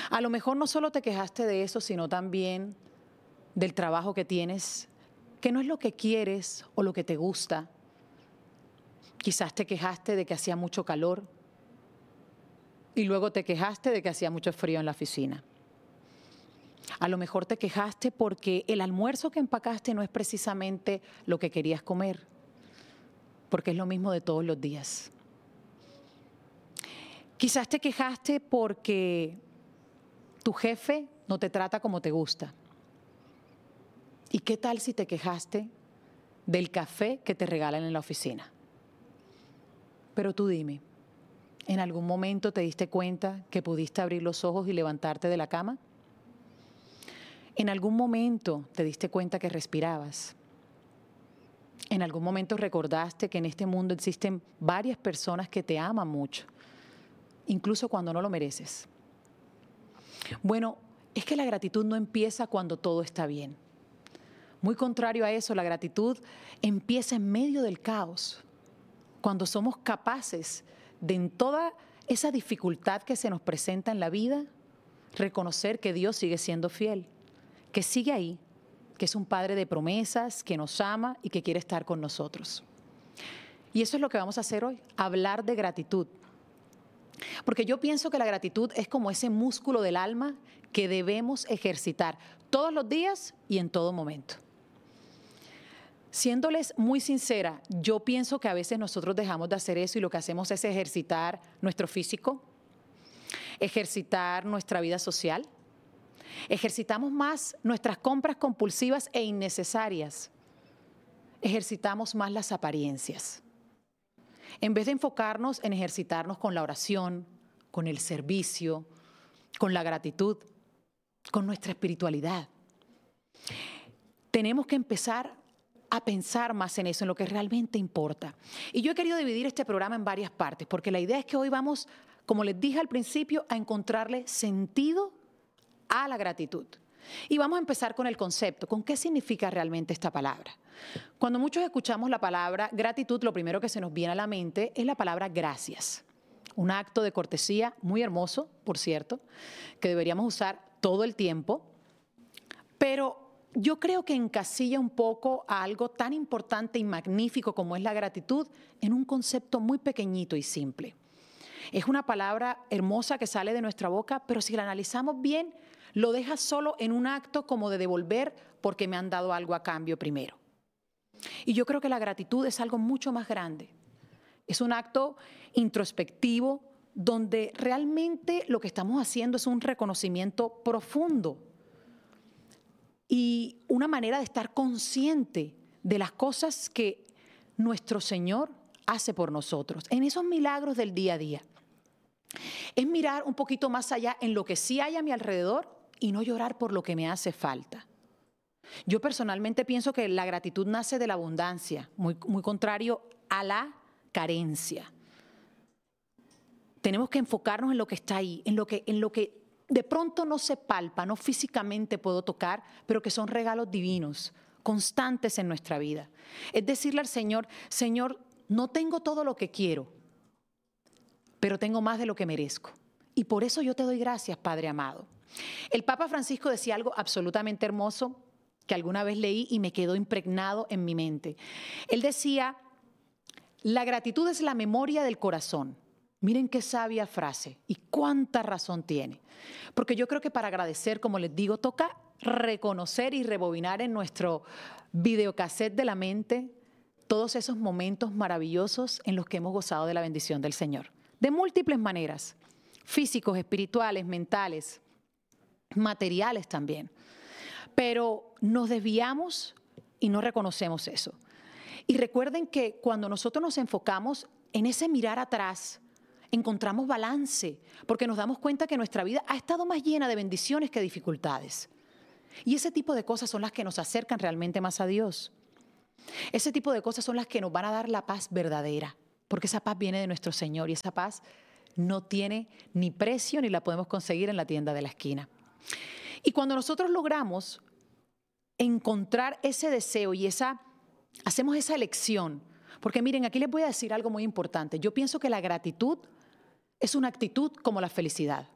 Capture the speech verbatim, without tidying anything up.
A lo mejor no solo te quejaste de eso, sino también del trabajo que tienes, que no es lo que quieres o lo que te gusta. Quizás te quejaste de que hacía mucho calor y luego te quejaste de que hacía mucho frío en la oficina. A lo mejor te quejaste porque el almuerzo que empacaste no es precisamente lo que querías comer, porque es lo mismo de todos los días. Quizás te quejaste porque tu jefe no te trata como te gusta. ¿Y qué tal si te quejaste del café que te regalan en la oficina? Pero tú dime, ¿en algún momento te diste cuenta que pudiste abrir los ojos y levantarte de la cama? ¿En algún momento te diste cuenta que respirabas? ¿En algún momento recordaste que en este mundo existen varias personas que te aman mucho, incluso cuando no lo mereces? Bueno, es que la gratitud no empieza cuando todo está bien. Muy contrario a eso, la gratitud empieza en medio del caos, cuando somos capaces de en toda esa dificultad que se nos presenta en la vida, reconocer que Dios sigue siendo fiel, que sigue ahí, que es un Padre de promesas, que nos ama y que quiere estar con nosotros. Y eso es lo que vamos a hacer hoy, hablar de gratitud. Porque yo pienso que la gratitud es como ese músculo del alma que debemos ejercitar todos los días y en todo momento. Siéndoles muy sincera, yo pienso que a veces nosotros dejamos de hacer eso y lo que hacemos es ejercitar nuestro físico, ejercitar nuestra vida social, ejercitamos más nuestras compras compulsivas e innecesarias, ejercitamos más las apariencias. En vez de enfocarnos en ejercitarnos con la oración, con el servicio, con la gratitud, con nuestra espiritualidad. Tenemos que empezar a pensar más en eso, en lo que realmente importa. Y yo he querido dividir este programa en varias partes, porque la idea es que hoy vamos, como les dije al principio, a encontrarle sentido a la gratitud. Y vamos a empezar con el concepto, con qué significa realmente esta palabra. Cuando muchos escuchamos la palabra gratitud, lo primero que se nos viene a la mente es la palabra gracias. Un acto de cortesía muy hermoso, por cierto, que deberíamos usar todo el tiempo, pero yo creo que encasilla un poco a algo tan importante y magnífico como es la gratitud en un concepto muy pequeñito y simple. Es una palabra hermosa que sale de nuestra boca, pero si la analizamos bien, lo deja solo en un acto como de devolver porque me han dado algo a cambio primero. Y yo creo que la gratitud es algo mucho más grande. Es un acto introspectivo donde realmente lo que estamos haciendo es un reconocimiento profundo y una manera de estar consciente de las cosas que nuestro Señor hace por nosotros, en esos milagros del día a día. Es mirar un poquito más allá en lo que sí hay a mi alrededor y no llorar por lo que me hace falta. Yo personalmente pienso que la gratitud nace de la abundancia, muy, muy contrario a la carencia. Tenemos que enfocarnos en lo que está ahí, en lo que, en lo que de pronto no se palpa, no físicamente puedo tocar, pero que son regalos divinos, constantes en nuestra vida. Es decirle al Señor, Señor, no tengo todo lo que quiero, pero tengo más de lo que merezco. Y por eso yo te doy gracias, Padre amado. El Papa Francisco decía algo absolutamente hermoso que alguna vez leí y me quedó impregnado en mi mente. Él decía, la gratitud es la memoria del corazón. Miren qué sabia frase y cuánta razón tiene. Porque yo creo que para agradecer, como les digo, toca reconocer y rebobinar en nuestro videocassette de la mente todos esos momentos maravillosos en los que hemos gozado de la bendición del Señor. De múltiples maneras, físicos, espirituales, mentales, materiales también. Pero nos desviamos y no reconocemos eso. Y recuerden que cuando nosotros nos enfocamos en ese mirar atrás, encontramos balance, porque nos damos cuenta que nuestra vida ha estado más llena de bendiciones que dificultades. Y ese tipo de cosas son las que nos acercan realmente más a Dios. Ese tipo de cosas son las que nos van a dar la paz verdadera, porque esa paz viene de nuestro Señor y esa paz no tiene ni precio ni la podemos conseguir en la tienda de la esquina. Y cuando nosotros logramos encontrar ese deseo y esa, hacemos esa elección, porque miren, aquí les voy a decir algo muy importante. Yo pienso que la gratitud es una actitud como la felicidad.